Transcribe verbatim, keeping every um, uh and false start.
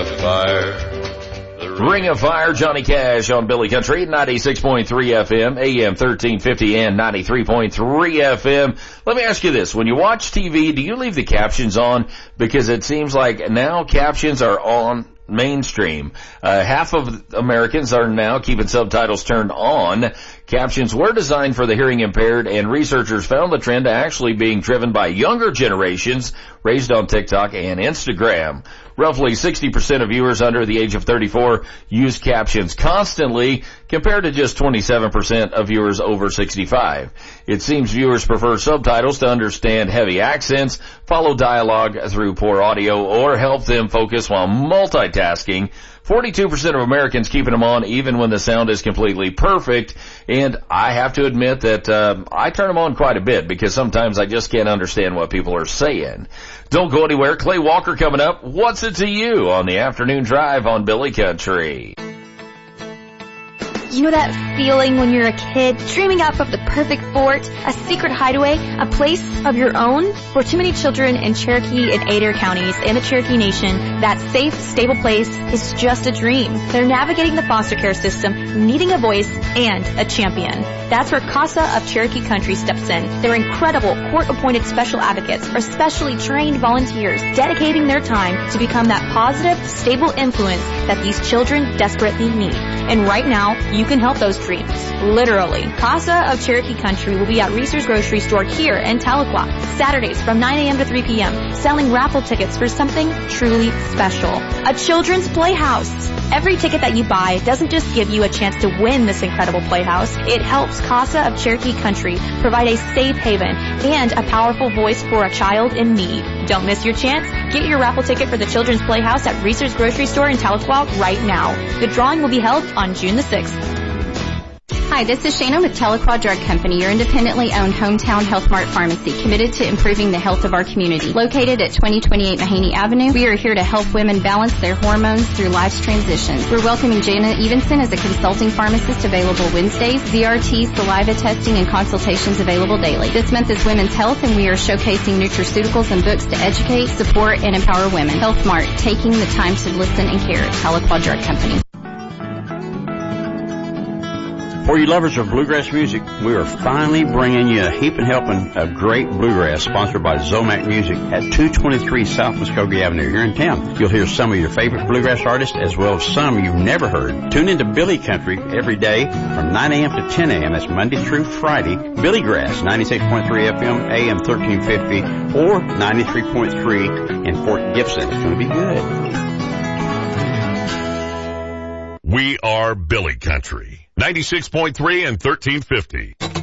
of Fire. Ring of Fire, Johnny Cash on Billy Country, ninety-six point three F M, A M thirteen fifty and ninety-three point three F M. Let me ask you this. When you watch T V, do you leave the captions on? Because it seems like now captions are on mainstream. Uh, half of Americans are now keeping subtitles turned on. Captions were designed for the hearing impaired, and researchers found the trend actually being driven by younger generations raised on TikTok and Instagram. Roughly sixty percent of viewers under the age of thirty-four use captions constantly, compared to just twenty-seven percent of viewers over sixty-five. It seems viewers prefer subtitles to understand heavy accents, follow dialogue through poor audio, or help them focus while multitasking. forty-two percent of Americans keeping them on even when the sound is completely perfect, and I have to admit that uh, I turn them on quite a bit because sometimes I just can't understand what people are saying. Don't go anywhere. Clay Walker coming up. What's it to you on the afternoon drive on Billy Country? You know that feeling when you're a kid, dreaming up of the perfect fort, a secret hideaway, a place of your own? For too many children in Cherokee and Adair counties and the Cherokee Nation, that safe, stable place is just a dream. They're navigating the foster care system, needing a voice and a champion. That's where CASA of Cherokee Country steps in. Their incredible court-appointed special advocates are specially trained volunteers dedicating their time to become that positive, stable influence that these children desperately need. And right now, you can help those dreams. Literally. CASA of Cherokee Country will be at Reese's Grocery Store here in Tahlequah, Saturdays from nine a.m. to three p.m., selling raffle tickets for something truly special. A children's playhouse. Every ticket that you buy doesn't just give you a chance to win this incredible playhouse. It helps CASA of Cherokee Country provide a safe haven and a powerful voice for a child in need. Don't miss your chance. Get your raffle ticket for the Children's Playhouse at Reese's Grocery Store in Tahlequah right now. The drawing will be held on June the sixth. Hi, this is Shana with Tahlequah Drug Company, your independently owned hometown Health Mart pharmacy, committed to improving the health of our community. Located at twenty twenty-eight Mahaney Avenue, we are here to help women balance their hormones through life's transitions. We're welcoming Jana Evenson as a consulting pharmacist, available Wednesdays, Z R T, saliva testing, and consultations available daily. This month is Women's Health, and we are showcasing nutraceuticals and books to educate, support, and empower women. Health Mart, taking the time to listen and care. Tahlequah Drug Company. For you lovers of bluegrass music, we are finally bringing you a heaping helping of great bluegrass, sponsored by Zomac Music at two twenty-three South Muskogee Avenue here in town. You'll hear some of your favorite bluegrass artists as well as some you've never heard. Tune into Billy Country every day from nine a.m. to ten a.m. That's Monday through Friday. Billy Grass, ninety-six point three F M, A M thirteen fifty, or ninety-three point three in Fort Gibson. It's going to be good. We are Billy Country. ninety-six point three and thirteen fifty.